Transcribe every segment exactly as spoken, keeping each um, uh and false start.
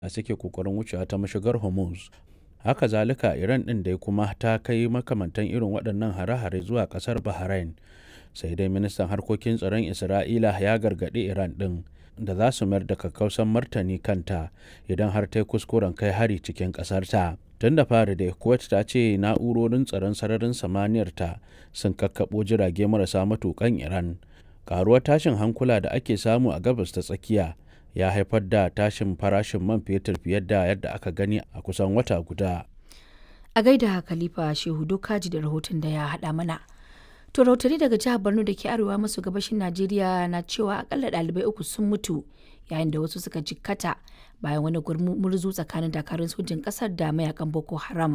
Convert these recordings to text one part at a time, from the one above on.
da suke kokarin wucewa ta mashigar Hormuz. Haka zalika Iran ɗin dai kuma ta kai makamantan irin waɗannan hare-hare zuwa ƙasar Bahrain. Sai dai ministan harkokin tsaron Isra'ila ya gargaɗi Iran ɗin da za su mayar da kakkausan martani kanta idan har ta yi kuskuren kai hari cikin ƙasarta. Tun da fari dai Kuwait ta ce na'urorin tsaron sararin samaniyarta sun kakkaɓo jirage marasa matuƙan Iran. Karuwar tashin hankula da ake samu a gabas ta tsakiya ya haifar da tashin farashin man fetur fiye da yadda aka gani a kusan wata guda. A gaida Khalifa Shehu Dokaji da rahoton da ya haɗa mana. To rahotanni daga jihar Borno da ke arewa maso gabashin Najeriya na cewa akalla ɗalibai uku sun mutu yayin da wasu suka jikkata bayan wani gumurzu tsakanin dakarun sojin ƙasar da mayakan Boko Haram.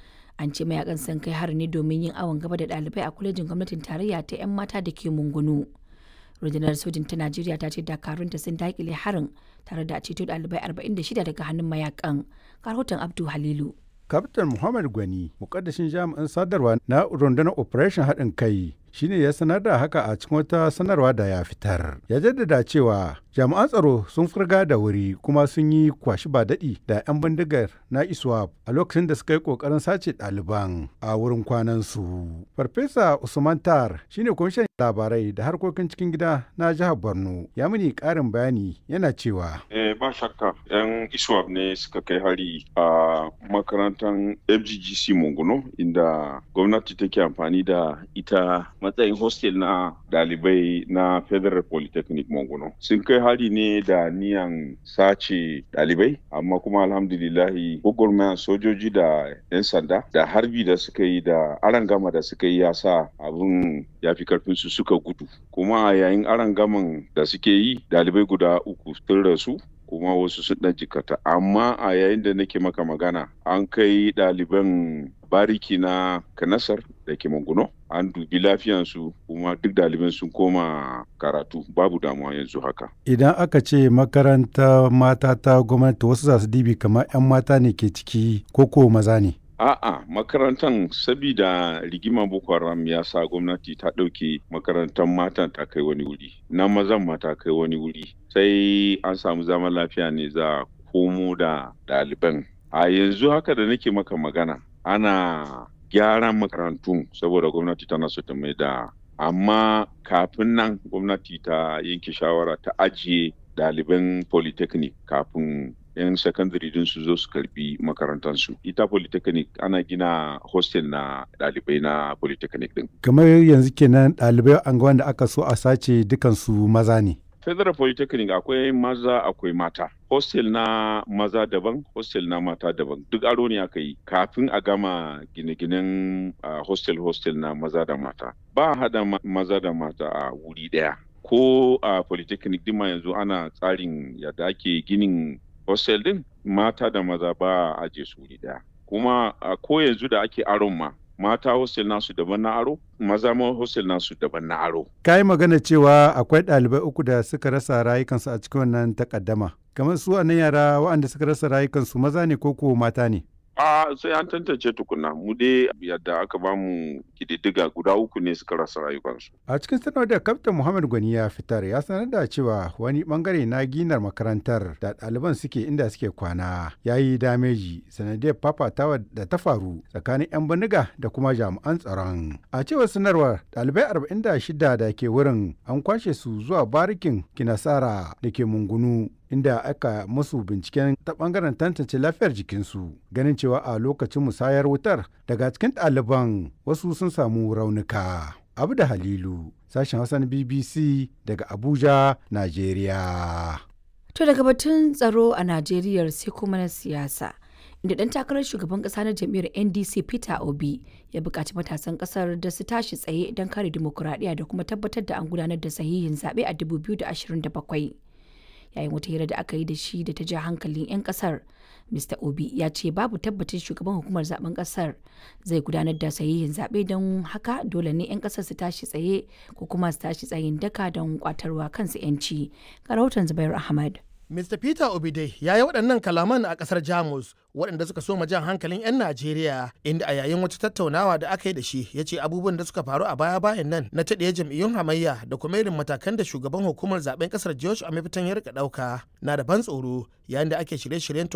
An ce mayakan sun kai hari ne domin yin awon gaba da ɗalibai a kwalejin gwamnatin tarayya ta 'yan mata da ke Mungunu. Rundunar sojin ta Najeriya ta ce dakarunta sun daƙile harin tare da ceto ɗalibai arba'in da shida daga hannun mayakan. Rahoton Abdu Halilu. Kaftin Muhammad Gwani, mukaddashin jami'in sadarwa na rundunar Operation haɗin kai, shine ya sanar da haka a cikin wata sanarwa da ya fitar. Ya jaddada cewa jami'an tsaro sun furga da wuri kuma sun yi kwashi ba daɗi da 'yan bindigar na ISWAP a lokacin da suka yi ƙoƙarin sace ɗaliban a wurin kwanansu. Farfesa Usman Tar shine kwamishin labarai da harkokin cikin gida na jihar Borno. Ya mini ƙarin bayani yana cewa. Eh, ba shakka 'yan ISWAP ne suka kai hari a makarantar F G G C Monguno inda gwamnati take amfani da ita matsayin hostel na dalibai na Federal Polytechnic Monguno. Sun kai hari ne da niyan sace dalibai, amma kuma alhamdulillahi gwagwarmayan sojoji da 'yan sanda da harbi da suka yi da arangama da suka yi ya sa abin ya fi karfinsu suka gudu. Kuma a yayin arangaman da suke yi dalibai guda uku sun rasu kuma wasu sun ɗan jikata, amma a yayin da nake maka magana an kai ɗaliban bariki na Kanasar da ke Manguno an dubi lafiyansu kuma duk ɗaliban sun koma karatu babu damuwa yanzu haka. Idan aka ce makaranta mata ta gwamnati wasu za su dibi kamar 'yan mata ne ke ciki ko ko maza ne? A'a, makarantar sabida rigimar Boko Haram ya sa gwamnati ta ɗauke makarantar matan ta kai wani wuri, na mazan ma ta kai wani wuri. Sai an samu zaman lafiya ne za komo da ɗaliban. A yanzu haka da nake maka magana, ana gyaran makarantun saboda gwamnati tana so ta mai da. Amma kafin nan gwamnati ta yanke shawara ta ajiye ɗaliban polytechnic kafin 'yan sakandare din su zo su karbi makarantansu. Ita polytechnic ana gina hostel na ɗalibai na polytechnic din. Kamar yanzu kenan ɗalibai anguwan da aka so a sace dukansu maza ne. Federal Polytechnic akwai maza akwai mata. Hostel na maza daban, hostel na mata daban. Duk aro ne aka yi kafin a gama gine-ginen uh, hostel-hostel na maza da mata. Ba hada ma maza da mata a wuri ɗaya. Ko a uh, Polytechnic din ma yanzu ana tsarin yadda ake ginin hostel din mata da maza ba a aje su wuri daya. Kuma a ko yanzu da ake aron ma mata hostel nasu daban na aro, maza ma hostel nasu daban na aro. Ka yi magana cewa akwai ɗalibai uku da suka rasa rayukansu a cikin wannan takaddama. Kamar su a nan yara waɗanda suka rasa rayukansu maza ne ko ko mata ne? A sai an tantance tukuna, mu dai yadda aka ba mu kididdiga guda uku ne suka rasa rayukansu. A cikin sanarwar da Kaftin Muhammad Gwani ya fitar ya sanar da cewa wani bangare na ginar makarantar da ɗaliban suke inda suke kwana ya yi dameji sanadiyar fafatawa da ta faru tsakanin 'yan bindiga da kuma jami'an tsaron. A cewar sanarwar ɗalibai arba'in da shida da ke wurin an kwashe su zuwa barikin Kinasara da ke Mungunu, inda aka musu binciken ta bangaren tantance lafiyar jikinsu, ganin cewa a lokacin musayar wutar daga cikin ɗaliban wasu sun samu raunuka. Abu da Halilu, sashen Hausa na B B C daga Abuja, Najeriya. To daga batun tsaro a Najeriya sai kuma na siyasa, inda ɗan takarar shugaban ƙasa na jam'iyyar N D C Peter Obi ya buƙaci matasan ƙasar da su tashi tsaye don kare dimokuraɗiyya da kuma tabbatar da an gudanar da sahihin zaɓe a dubu biyu da ashirin da bakwai. Yayin wata hira da aka yi da shi da ta ja hankalin 'yan kasar, Mr Obi ya ce babu tabbacin shugaban hukumar zaben kasar zai gudanar da sahihin zaɓe, don haka dole ne 'yan kasar su tashi tsaye ko kuma su tashi tsayin daka don kwatarwa kansu 'yanci. Ga rahoton Zubair Ahmad. Mr Peter Obi dai ya yi waɗannan kalaman a ƙasar Jamus waɗanda suka so jan hankalin 'yan Najeriya, inda a yayin wata tattaunawa da aka yi da shi ya ce abubuwan da suka faru a baya-bayan nan na taɗiye jam'iyyun hamayya da kuma irin matakan da shugaban hukumar zaben ƙasar George Amiftan ya rika ɗauka na da ban tsoro yayin da ake shirye-shiryen